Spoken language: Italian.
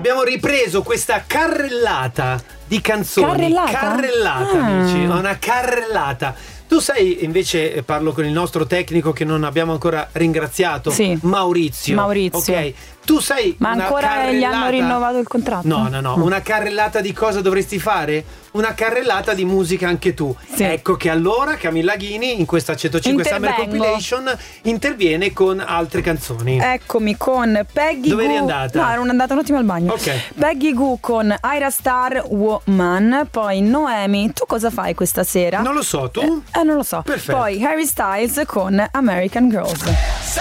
abbiamo ripreso questa carrellata di canzoni. Carrellata, amici, una carrellata. Tu sai, invece, parlo con il nostro tecnico che non abbiamo ancora ringraziato, sì. Maurizio. Ok. Tu sai, ma ancora gli hanno rinnovato il contratto? No. Una carrellata di cosa dovresti fare? Una carrellata di musica anche tu. Sì. Ecco che allora Camilla Ghini in questa 105 Summer Compilation interviene con altre canzoni. Eccomi con Peggy Dove Goo. eri andata? No, ero andata un attimo al bagno. Ok. Peggy Goo con Ira Star, Woman. Poi Noemi, tu cosa fai questa sera? Non lo so, tu? Non lo so. Perfetto. Poi Harry Styles con American Girls.